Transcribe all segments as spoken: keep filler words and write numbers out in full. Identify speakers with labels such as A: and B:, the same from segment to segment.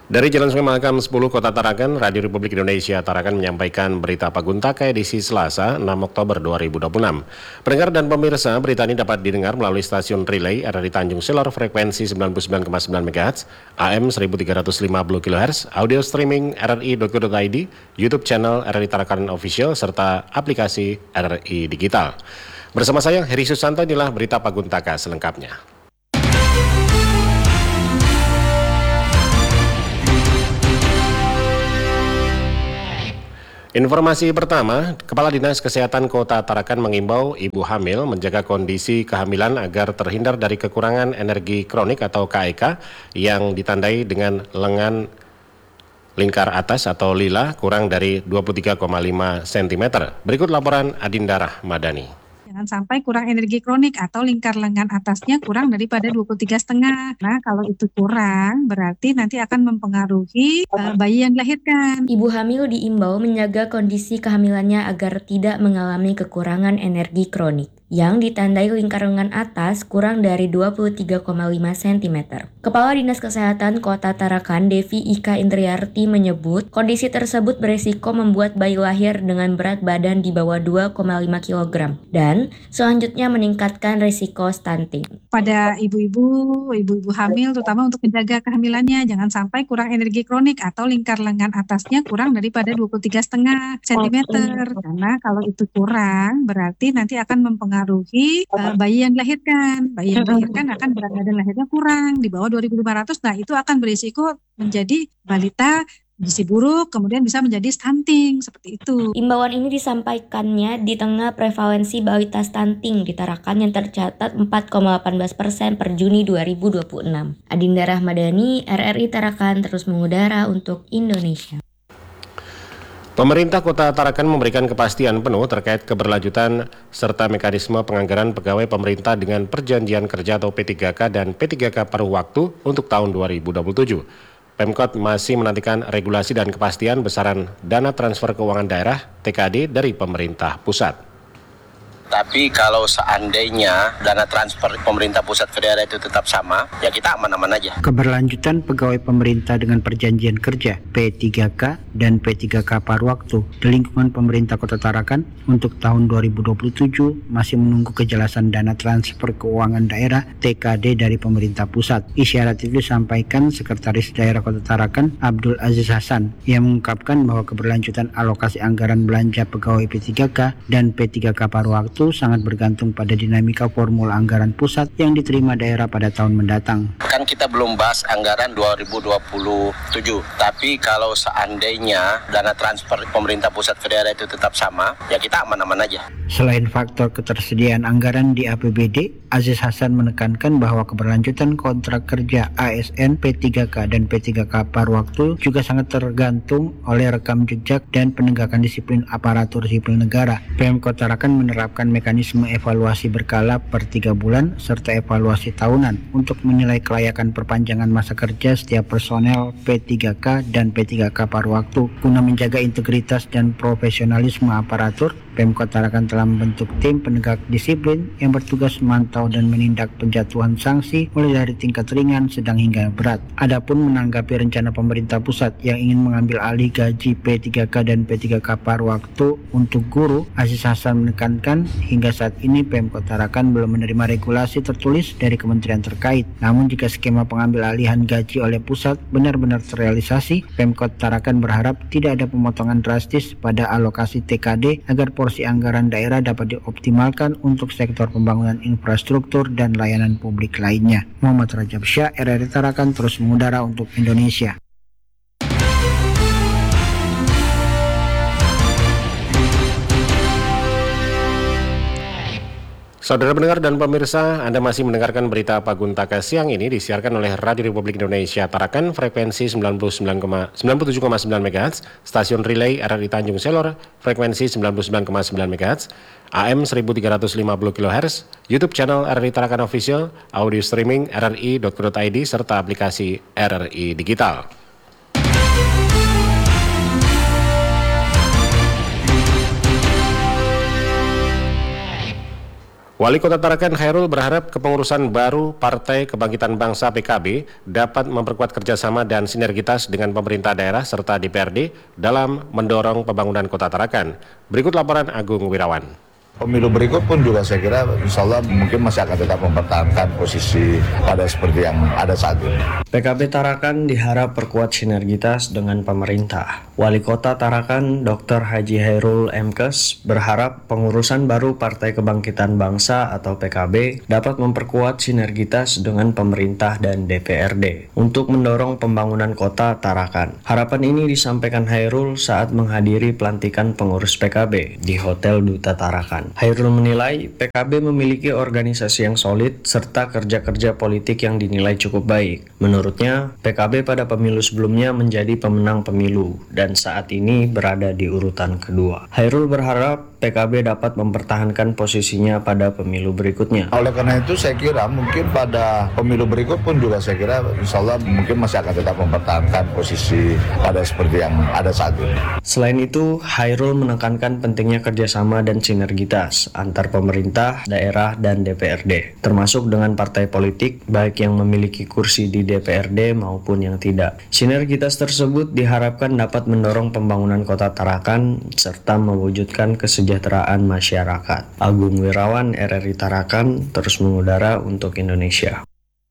A: Dari Jalan Sungai Mahakam sepuluh Kota Tarakan, Radio Republik Indonesia Tarakan menyampaikan berita Paguntaka edisi Selasa enam Oktober dua ribu dua puluh enam. Pendengar dan pemirsa, berita ini dapat didengar melalui stasiun relay R R I Tanjung Selor frekuensi sembilan puluh sembilan koma sembilan megahertz, A M seribu tiga ratus lima puluh kilohertz, audio streaming r r i dot co dot i d, YouTube channel R R I Tarakan Official, serta aplikasi R R I Digital. Bersama saya, Heri Susanto, inilah berita Paguntaka selengkapnya. Informasi pertama, Kepala Dinas Kesehatan Kota Tarakan mengimbau ibu hamil menjaga kondisi kehamilan agar terhindar dari kekurangan energi kronik atau K E K yang ditandai dengan lengan lingkar atas atau lila kurang dari dua puluh tiga koma lima sentimeter. Berikut laporan Adinda Rahmadani.
B: Jangan sampai kurang energi kronik atau lingkar lengan atasnya kurang daripada dua puluh tiga koma lima. Nah, kalau itu kurang, berarti nanti akan mempengaruhi uh, bayi yang dilahirkan.
C: Ibu hamil diimbau menjaga kondisi kehamilannya agar tidak mengalami kekurangan energi kronik yang ditandai lingkar lengan atas kurang dari dua puluh tiga koma lima sentimeter. Kepala Dinas Kesehatan Kota Tarakan, Devi Ika Indriarti menyebut, kondisi tersebut beresiko membuat bayi lahir dengan berat badan di bawah dua koma lima kilogram dan selanjutnya meningkatkan risiko stunting.
B: Pada ibu-ibu, ibu-ibu hamil terutama untuk menjaga kehamilannya, jangan sampai kurang energi kronik atau lingkar lengan atasnya kurang daripada dua puluh tiga koma lima sentimeter. Karena kalau itu kurang, berarti nanti akan mempengaruhi mempengaruhi uh, bayi yang dilahirkan. Bayi yang dilahirkan akan berat badan lahirnya kurang di bawah dua ribu lima ratus. Nah, itu akan berisiko menjadi balita gizi buruk, kemudian bisa menjadi stunting, seperti itu.
C: Imbauan ini disampaikannya di tengah prevalensi balita stunting di Tarakan yang tercatat empat koma satu delapan persen per Juni dua ribu dua puluh enam. Adinda Rahmadani, R R I Tarakan terus mengudara untuk Indonesia.
A: Pemerintah Kota Tarakan memberikan kepastian penuh terkait keberlanjutan serta mekanisme penganggaran pegawai pemerintah dengan perjanjian kerja atau P tiga K dan P tiga K paruh waktu untuk tahun dua ribu dua puluh tujuh. Pemkot masih menantikan regulasi dan kepastian besaran dana transfer keuangan daerah T K D dari pemerintah pusat.
D: Tapi kalau seandainya dana transfer pemerintah pusat ke daerah itu tetap sama, ya kita aman-aman aja.
E: Keberlanjutan pegawai pemerintah dengan perjanjian kerja P tiga K dan P tiga K paruh waktu di lingkungan pemerintah Kota Tarakan untuk tahun dua ribu dua puluh tujuh masih menunggu kejelasan dana transfer keuangan daerah T K D dari pemerintah pusat. Isyarat itu disampaikan Sekretaris Daerah Kota Tarakan Abdul Aziz Hasan yang mengungkapkan bahwa keberlanjutan alokasi anggaran belanja pegawai P tiga K dan P tiga K paruh waktu sangat bergantung pada dinamika formula anggaran pusat yang diterima daerah pada tahun mendatang.
D: Kan kita belum bahas anggaran dua ribu dua puluh tujuh, tapi kalau seandainya dana transfer pemerintah pusat ke daerah itu tetap sama, ya kita aman-aman aja.
E: Selain faktor ketersediaan anggaran di A P B D, Aziz Hasan menekankan bahwa keberlanjutan kontrak kerja A S N P tiga K dan P tiga K paruh waktu juga sangat tergantung oleh rekam jejak dan penegakan disiplin aparatur sipil negara. Pemkot Tarakan menerapkan mekanisme evaluasi berkala per tiga bulan serta evaluasi tahunan untuk menilai kelayakan perpanjangan masa kerja setiap personel P tiga K dan P tiga K paruh waktu. Guna menjaga integritas dan profesionalisme aparatur, Pemkot Tarakan telah membentuk tim penegak disiplin yang bertugas memantau dan menindak penjatuhan sanksi mulai dari tingkat ringan, sedang hingga berat. Adapun menanggapi rencana pemerintah pusat yang ingin mengambil alih gaji P tiga K dan P tiga K paruh waktu untuk guru, Aziz Hasan menekankan hingga saat ini Pemkot Tarakan belum menerima regulasi tertulis dari kementerian terkait. Namun jika skema pengambil alihan gaji oleh pusat benar-benar terrealisasi, Pemkot Tarakan berharap tidak ada pemotongan drastis pada alokasi T K D agar porsi anggaran daerah dapat dioptimalkan untuk sektor pembangunan infrastruktur dan layanan publik lainnya. Muhammad Rajab Syah, R R I Tarakan terus mengudara untuk Indonesia.
A: Saudara pendengar dan pemirsa, Anda masih mendengarkan berita Paguntaka siang ini disiarkan oleh Radio Republik Indonesia Tarakan frekuensi sembilan puluh sembilan koma tujuh koma sembilan megahertz, stasiun relay R R I Tanjung Selor frekuensi sembilan puluh sembilan koma sembilan megahertz, A M seribu tiga ratus lima puluh kilohertz, YouTube channel R R I Tarakan Official, audio streaming r r i dot co dot i d serta aplikasi R R I Digital. Wali Kota Tarakan Khairul berharap kepengurusan baru Partai Kebangkitan Bangsa P K B dapat memperkuat kerjasama dan sinergitas dengan pemerintah daerah serta D P R D dalam mendorong pembangunan Kota Tarakan. Berikut laporan Agung Wirawan.
F: Pemilu berikut pun juga saya kira insya Allah mungkin masih akan tetap mempertahankan posisi pada seperti yang ada saat ini.
G: P K B Tarakan diharap perkuat sinergitas dengan pemerintah. Wali Kota Tarakan Doktor Haji Hairul M Kes berharap pengurusan baru Partai Kebangkitan Bangsa atau P K B dapat memperkuat sinergitas dengan pemerintah dan D P R D untuk mendorong pembangunan Kota Tarakan. Harapan ini disampaikan Hairul saat menghadiri pelantikan pengurus P K B di Hotel Duta Tarakan. Hairul menilai P K B memiliki organisasi yang solid serta kerja-kerja politik yang dinilai cukup baik. Menurutnya, P K B pada pemilu sebelumnya menjadi pemenang pemilu dan saat ini berada di urutan kedua. Hairul berharap P K B dapat mempertahankan posisinya pada pemilu berikutnya.
F: Oleh karena itu saya kira mungkin pada pemilu berikut pun juga saya kira insya Allah mungkin masih akan tetap mempertahankan posisi pada seperti yang ada saat ini.
G: Selain itu, Hairul menekankan pentingnya kerjasama dan sinergitas antar pemerintah, daerah, dan D P R D, termasuk dengan partai politik baik yang memiliki kursi di D P R D maupun yang tidak. Sinergitas tersebut diharapkan dapat mendorong pembangunan Kota Tarakan serta mewujudkan kesejahteraan masyarakat. Agung Wirawan, R R I Tarakan, terus mengudara untuk Indonesia.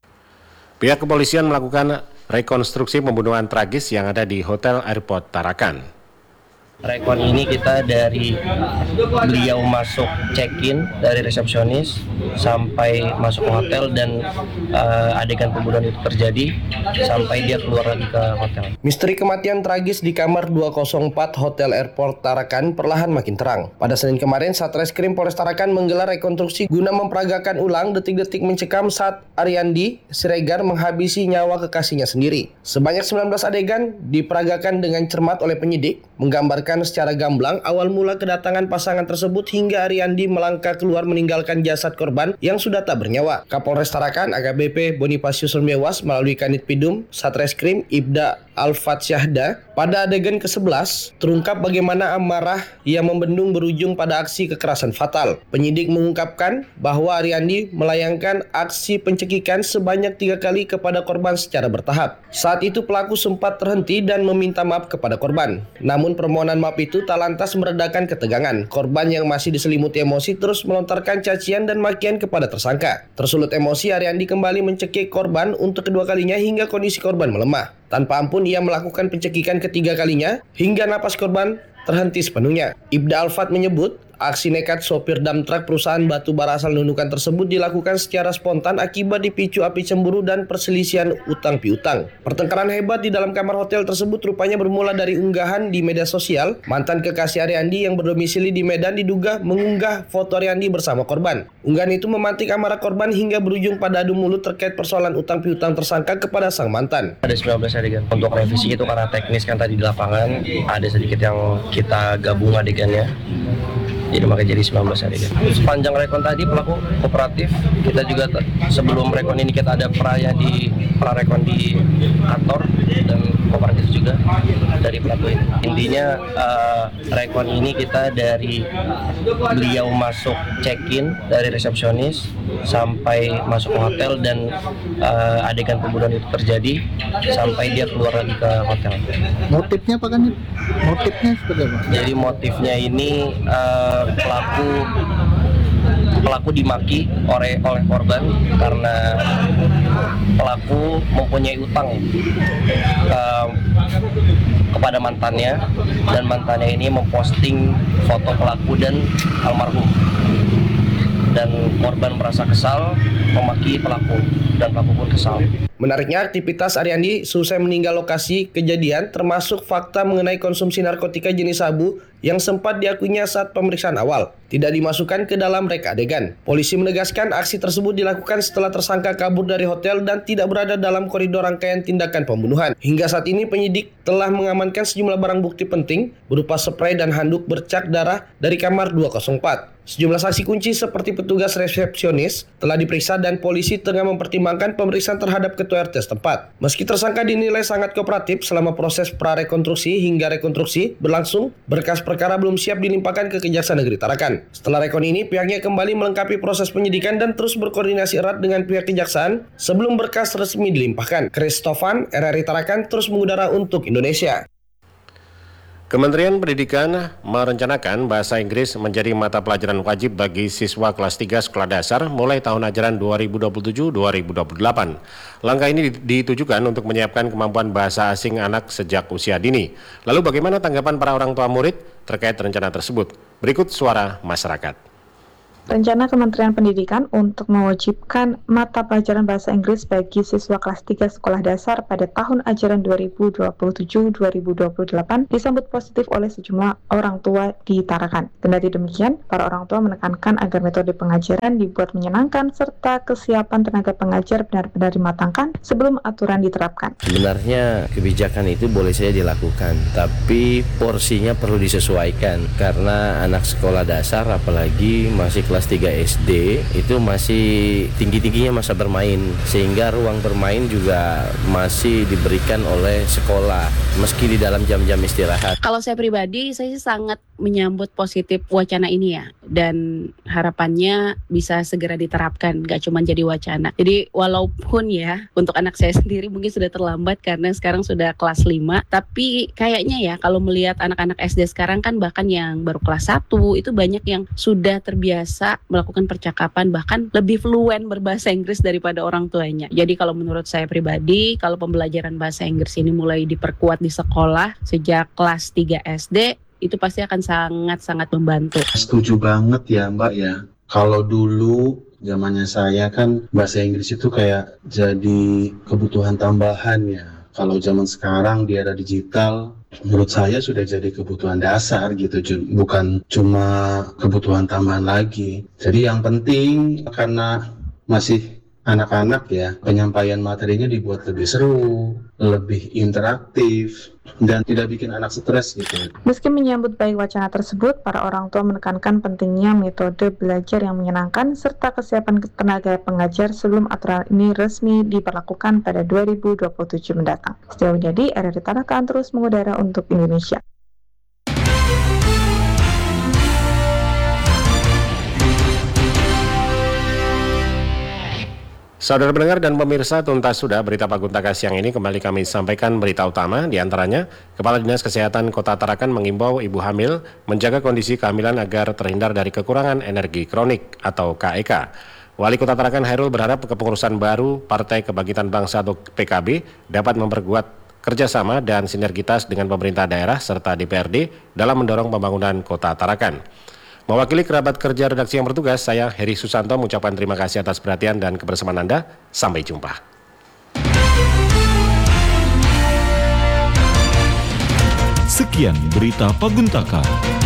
A: Pihak kepolisian melakukan rekonstruksi pembunuhan tragis yang ada di Hotel Airport Tarakan.
H: Rekon ini kita dari beliau masuk check-in dari resepsionis sampai masuk ke hotel dan uh, adegan pembunuhan itu terjadi sampai dia keluar lagi ke hotel.
I: Misteri kematian tragis di kamar dua nol empat Hotel Airport Tarakan perlahan makin terang. Pada Senin kemarin, Satreskrim Polres Tarakan menggelar rekonstruksi guna memperagakan ulang detik-detik mencekam saat Ariandi Siregar menghabisi nyawa kekasihnya sendiri. Sebanyak sembilan belas adegan diperagakan dengan cermat oleh penyidik, menggambarkan secara gamblang awal mula kedatangan pasangan tersebut hingga Ariandi melangkah keluar meninggalkan jasad korban yang sudah tak bernyawa. Kapolres Tarakan A K B P Bonifasius Mewas melalui Kanit Pidum Satreskrim Ibda Alfat Syahda pada adegan ke sebelas terungkap bagaimana amarah yang membendung berujung pada aksi kekerasan fatal. Penyidik mengungkapkan bahwa Ariandi melayangkan aksi pencekikan sebanyak tiga kali kepada korban secara bertahap. Saat itu pelaku sempat terhenti dan meminta maaf kepada korban. Namun permohonan maaf itu tak lantas meredakan ketegangan. Korban yang masih diselimuti emosi terus melontarkan cacian dan makian kepada tersangka. Tersulut emosi, Ariandi kembali mencekik korban untuk kedua kalinya hingga kondisi korban melemah. Tanpa ampun ia melakukan pencekikan ketiga kalinya hingga napas korban terhenti sepenuhnya. Ibda Alfat menyebut aksi nekat sopir dump truck perusahaan batu bara asal Nunukan tersebut dilakukan secara spontan akibat dipicu api cemburu dan perselisihan utang piutang. Pertengkaran hebat di dalam kamar hotel tersebut rupanya bermula dari unggahan di media sosial. Mantan kekasih Ariandi yang berdomisili di Medan diduga mengunggah foto Ariandi bersama korban. Unggahan itu memantik amarah korban hingga berujung pada adu mulut terkait persoalan utang piutang tersangka kepada sang mantan.
H: Ada sembilan belas adegan. Untuk revisi itu karena teknis kan tadi di lapangan ada sedikit yang kita gabung adegannya. Jadi makanya jadi sembilan belas adegan. Sepanjang rekon tadi pelaku kooperatif. Kita juga sebelum rekon ini kita ada peraya di prarekon di kantor dan kooperatif juga dari pelaku ini. Intinya uh, rekon ini kita dari beliau masuk check-in dari resepsionis sampai masuk ke hotel dan uh, adegan pembunuhan itu terjadi sampai dia keluar lagi ke hotel.
J: Motifnya apa kan? Motifnya seperti apa?
H: Jadi motifnya ini uh, pelaku pelaku dimaki oleh oleh korban karena pelaku mempunyai utang uh, kepada mantannya dan mantannya ini memposting foto pelaku dan almarhum. Dan korban merasa kesal memaki pelaku dan pelaku pun kesal.
I: Menariknya, aktivitas Ariandi selesai meninggal lokasi kejadian termasuk fakta mengenai konsumsi narkotika jenis sabu yang sempat diakuinya saat pemeriksaan awal tidak dimasukkan ke dalam reka adegan. Polisi menegaskan aksi tersebut dilakukan setelah tersangka kabur dari hotel dan tidak berada dalam koridor rangkaian tindakan pembunuhan. Hingga saat ini penyidik telah mengamankan sejumlah barang bukti penting berupa spray dan handuk bercak darah dari kamar dua nol empat. Sejumlah saksi kunci seperti petugas resepsionis telah diperiksa dan polisi tengah mempertimbangkan mempertimbangkan pemeriksaan terhadap ketua R T setempat. Meski tersangka dinilai sangat kooperatif selama proses prarekonstruksi hingga rekonstruksi berlangsung, berkas perkara belum siap dilimpahkan ke Kejaksaan Negeri Tarakan. Setelah rekon ini, pihaknya kembali melengkapi proses penyidikan dan terus berkoordinasi erat dengan pihak Kejaksaan sebelum berkas resmi dilimpahkan. Kristofan, R R I Tarakan, terus mengudara untuk Indonesia.
A: Kementerian Pendidikan merencanakan bahasa Inggris menjadi mata pelajaran wajib bagi siswa kelas tiga sekolah dasar mulai tahun ajaran dua ribu dua puluh tujuh dua ribu dua puluh delapan. Langkah ini ditujukan untuk menyiapkan kemampuan bahasa asing anak sejak usia dini. Lalu bagaimana tanggapan para orang tua murid terkait rencana tersebut? Berikut suara masyarakat.
K: Rencana Kementerian Pendidikan untuk mewajibkan mata pelajaran bahasa Inggris bagi siswa kelas tiga sekolah dasar pada tahun ajaran dua ribu dua puluh tujuh dua ribu dua puluh delapan disambut positif oleh sejumlah orang tua di Tarakan. Kendati demikian, para orang tua menekankan agar metode pengajaran dibuat menyenangkan serta kesiapan tenaga pengajar benar-benar dimatangkan sebelum aturan diterapkan.
H: Sebenarnya kebijakan itu boleh saja dilakukan, tapi porsinya perlu disesuaikan karena anak sekolah dasar apalagi masih kelas tiga S D itu masih tinggi-tingginya masa bermain, sehingga ruang bermain juga masih diberikan oleh sekolah meski di dalam jam-jam istirahat.
L: Kalau saya pribadi, saya sangat menyambut positif wacana ini ya, dan harapannya bisa segera diterapkan, gak cuma jadi wacana. Jadi walaupun ya untuk anak saya sendiri mungkin sudah terlambat karena sekarang sudah kelas lima, tapi kayaknya ya kalau melihat anak-anak S D sekarang kan bahkan yang baru kelas satu itu banyak yang sudah terbiasa melakukan percakapan, bahkan lebih fluen berbahasa Inggris daripada orang tuanya. Jadi kalau menurut saya pribadi, kalau pembelajaran bahasa Inggris ini mulai diperkuat di sekolah sejak kelas tiga S D, itu pasti akan sangat-sangat membantu.
M: Setuju banget ya Mbak ya. Kalau dulu zamannya saya kan bahasa Inggris itu kayak jadi kebutuhan tambahan ya. Kalau zaman sekarang di era digital, menurut saya sudah jadi kebutuhan dasar gitu, bukan cuma kebutuhan tambahan lagi. Jadi yang penting karena masih anak-anak ya, penyampaian materinya dibuat lebih seru, lebih interaktif, dan tidak bikin anak stres gitu.
K: Meski menyambut baik wacana tersebut, para orang tua menekankan pentingnya metode belajar yang menyenangkan serta kesiapan tenaga pengajar sebelum aturan ini resmi diberlakukan pada dua ribu dua puluh tujuh mendatang. Sejauh jadi, R R I Tarakan terus mengudara untuk Indonesia.
A: Saudara pendengar dan pemirsa, tuntas sudah berita Paguntaka siang ini. Kembali kami sampaikan berita utama, diantaranya Kepala Dinas Kesehatan Kota Tarakan mengimbau ibu hamil menjaga kondisi kehamilan agar terhindar dari kekurangan energi kronik atau K E K. Wali Kota Tarakan Hairul berharap kepengurusan baru Partai Kebangkitan Bangsa atau P K B dapat memperkuat kerjasama dan sinergitas dengan pemerintah daerah serta D P R D dalam mendorong pembangunan Kota Tarakan. Mewakili kerabat kerja redaksi yang bertugas, saya Heri Susanto mengucapkan terima kasih atas perhatian dan kebersamaan Anda. Sampai jumpa.
N: Sekian berita Paguntaka.